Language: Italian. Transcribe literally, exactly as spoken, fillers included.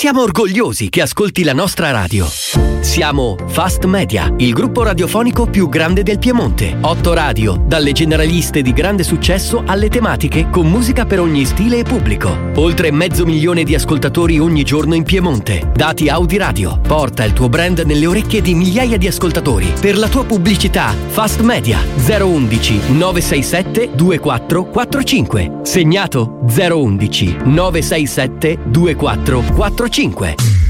Siamo orgogliosi che ascolti la nostra radio. Siamo Fast Media, il gruppo radiofonico più grande del Piemonte. Otto radio, dalle generaliste di grande successo alle tematiche con musica per ogni stile e pubblico. Oltre mezzo milione di ascoltatori ogni giorno in Piemonte. Dati Audi Radio. Porta il tuo brand nelle orecchie di migliaia di ascoltatori. Per la tua pubblicità, Fast Media zero undici nove sei sette due quattro quattro cinque. Segnato zero undici nove sei sette due quattro quattro cinque.